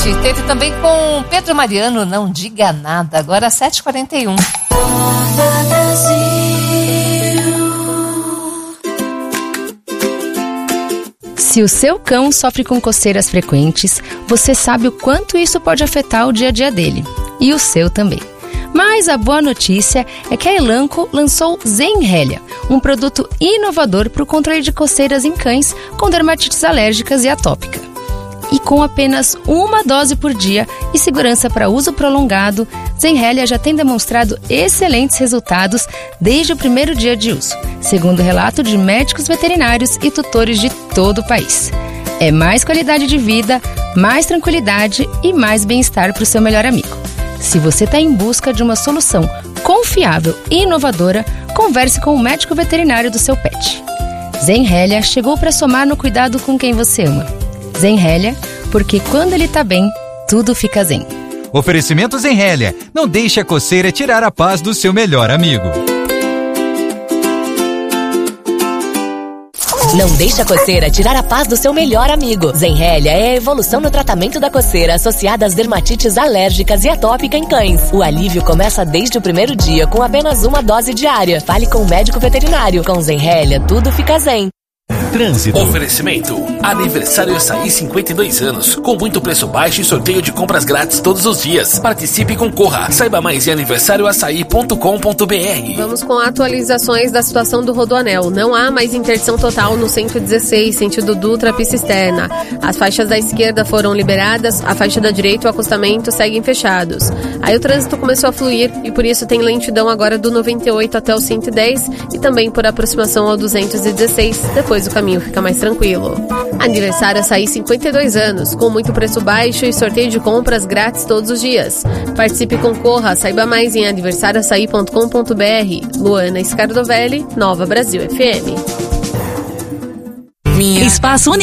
Teve também com Pedro Mariano, Não Diga Nada, agora 7h41. Se o seu cão sofre com coceiras frequentes, você sabe o quanto isso pode afetar o dia a dia dele. E o seu também. Mas a boa notícia é que a Elanco lançou Zenrelia, um produto inovador para o controle de coceiras em cães com dermatites alérgicas e atópica. E com apenas uma dose por dia e segurança para uso prolongado, Zenrelia já tem demonstrado excelentes resultados desde o primeiro dia de uso, segundo relato de médicos veterinários e tutores de todo o país. É mais qualidade de vida, mais tranquilidade e mais bem-estar para o seu melhor amigo. Se você está em busca de uma solução confiável e inovadora, converse com o médico veterinário do seu pet. Zenrelia chegou para somar no cuidado com quem você ama. Zenrelia, porque quando ele tá bem, tudo fica zen. Oferecimento Zenrelia. Não deixe a coceira tirar a paz do seu melhor amigo. Não deixe a coceira tirar a paz do seu melhor amigo. Zenrelia é a evolução no tratamento da coceira associada às dermatites alérgicas e atópica em cães. O alívio começa desde o primeiro dia com apenas uma dose diária. Fale com o médico veterinário. Com Zenrelia, tudo fica zen. Trânsito. Oferecimento. Aniversário Açaí 52 anos. Com muito preço baixo e sorteio de compras grátis todos os dias. Participe e concorra. Saiba mais em aniversarioaçaí.com.br. Vamos com atualizações da situação do Rodoanel. Não há mais interdição total no 116, sentido Dutra, pista externa. As faixas da esquerda foram liberadas, a faixa da direita e o acostamento seguem fechados. Aí o trânsito começou a fluir e por isso tem lentidão agora do 98 até o 110 e também por aproximação ao 216. Depois o caminho fica mais tranquilo. Aniversário Açaí 52 anos, com muito preço baixo e sorteio de compras grátis todos os dias. Participe e concorra, saiba mais em aniversarioaçaí.com.br. Luana Scardovelli, Nova Brasil FM. Espaço